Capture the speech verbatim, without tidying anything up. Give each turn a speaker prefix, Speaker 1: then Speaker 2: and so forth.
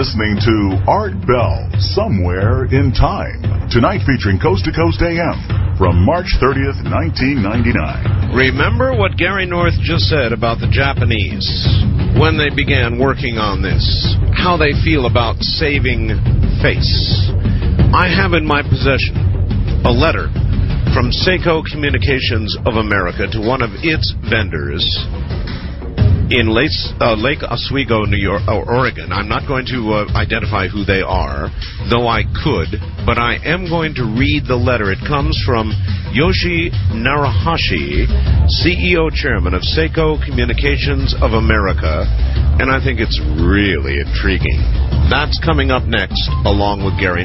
Speaker 1: listening to Art Bell, Somewhere in Time. Tonight featuring Coast to Coast A M from March thirtieth, nineteen ninety-nine.
Speaker 2: Remember what Gary North just said about the Japanese when they began working on this, how they feel about saving face. I have in my possession a letter from Seiko Communications of America to one of its vendors in Lake, uh, Lake Oswego, New York, or Oregon. I'm not going to uh, identify who they are, though I could, but I am going to read the letter. It comes from Yoshi Narahashi, C E O Chairman of Seiko Communications of America, and I think it's really intriguing. That's coming up next, along with Gary